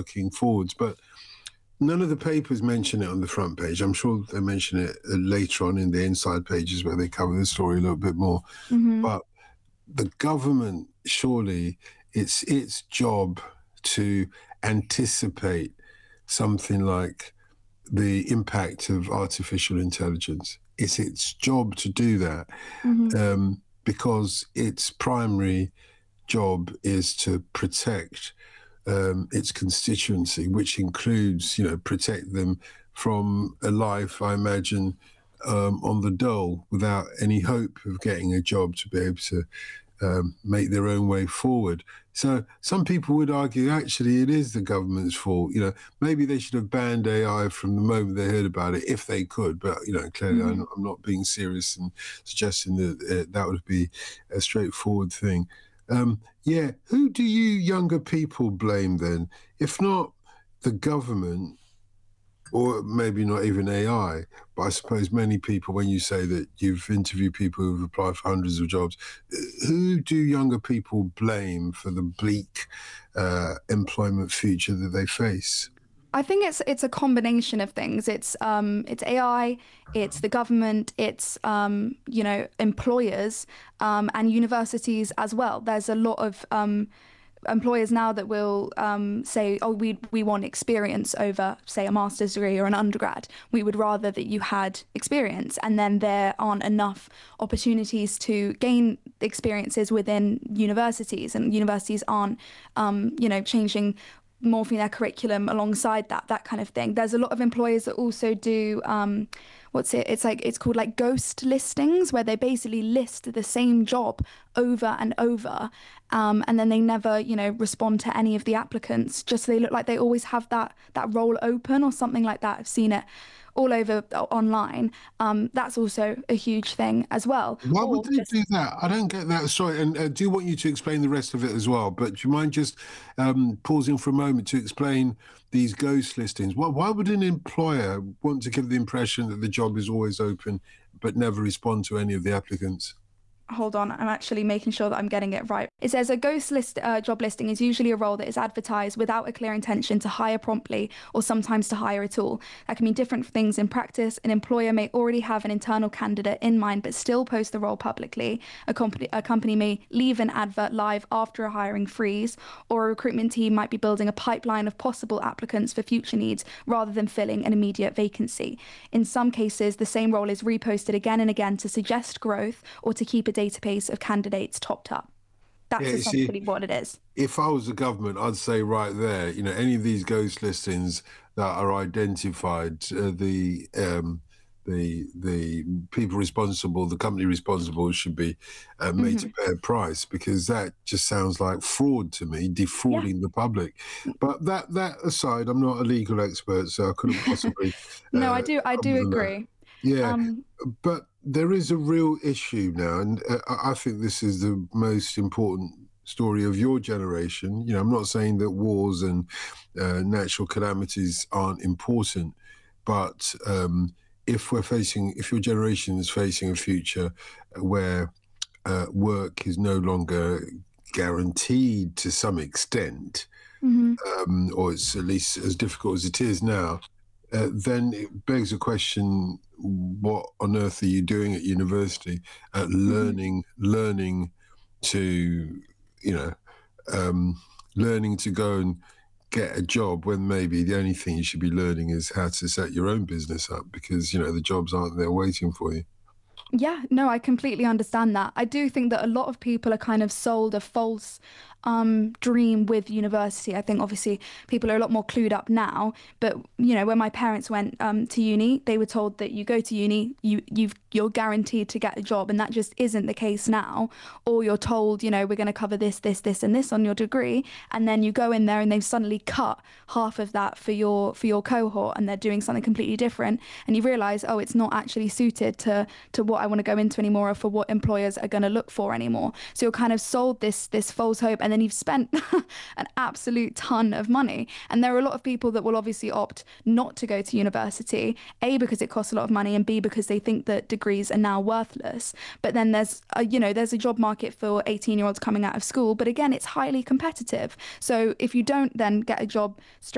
working forwards. But none of the papers mention it on the front page. I'm sure they mention it later on in the inside pages where they cover the story a little bit more. But the government, surely it's its job to anticipate something like the impact of artificial intelligence. It's its job to do that, because its primary job is to protect its constituency, which includes, protect them from a life, I imagine, on the dole without any hope of getting a job to be able to make their own way forward. So some people would argue, actually, it is the government's fault. Maybe they should have banned AI from the moment they heard about it, if they could. But, clearly I'm not being serious and suggesting that that would be a straightforward thing. Who do you younger people blame then? If not the government, or maybe not even AI, but I suppose many people, when you say that you've interviewed people who've applied for hundreds of jobs, who do younger people blame for the bleak employment future that they face? I think it's a combination of things. It's AI, it's the government, it's employers, and universities as well. There's a lot of employers now that will say, oh, we want experience over, say, a master's degree or an undergrad. We would rather that you had experience. And then there aren't enough opportunities to gain experiences within universities, and universities aren't changing, morphing their curriculum alongside that kind of thing. There's a lot of employers that also do it's called like ghost listings, where they basically list the same job over and over, and then they never respond to any of the applicants, just so they look like they always have that role open or something like that. I've seen it all over online. That's also a huge thing as well. Why would they do that? I don't get that. Sorry, and I do want you to explain the rest of it as well, but do you mind just pausing for a moment to explain these ghost listings? Why would an employer want to give the impression that the job is always open but never respond to any of the applicants? Hold on, I'm actually making sure that I'm getting it right. It says a ghost job listing is usually a role that is advertised without a clear intention to hire promptly, or sometimes to hire at all. That can mean different things in practice. An employer may already have an internal candidate in mind but still post the role publicly. A company may leave an advert live after a hiring freeze, or a recruitment team might be building a pipeline of possible applicants for future needs rather than filling an immediate vacancy. In some cases, the same role is reposted again and again to suggest growth or to keep a database of candidates topped up. That's essentially what it is. If I was the government, I'd say right there, any of these ghost listings that are identified, the people responsible, the company responsible should be made to pay a price, because that just sounds like fraud to me, defrauding the public. But that aside, I'm not a legal expert, so I couldn't possibly. No, I do agree. Yeah, but there is a real issue now, and I think this is the most important story of your generation. I'm not saying that wars and natural calamities aren't important, but if your generation is facing a future where work is no longer guaranteed to some extent, or it's at least as difficult as it is now, then it begs the question, what on earth are you doing at university, learning to, learning to go and get a job, when maybe the only thing you should be learning is how to set your own business up, because, the jobs aren't there waiting for you. Yeah, no, I completely understand that. I do think that a lot of people are kind of sold a false dream with university. I think obviously people are a lot more clued up now, but when my parents went to uni, they were told that you go to uni, you're guaranteed to get a job, and that just isn't the case now. Or you're told, we're going to cover this, and this on your degree, and then you go in there and they've suddenly cut half of that for your cohort, and they're doing something completely different, and you realise, oh, it's not actually suited to what I want to go into anymore, or for what employers are going to look for anymore. So you're kind of sold this false hope, and then you've spent an absolute ton of money. And there are a lot of people that will obviously opt not to go to university, A, because it costs a lot of money, and B, because they think that degrees are now worthless. But then there's a job market for 18-year-olds coming out of school, but again, it's highly competitive. So if you don't then get a job straight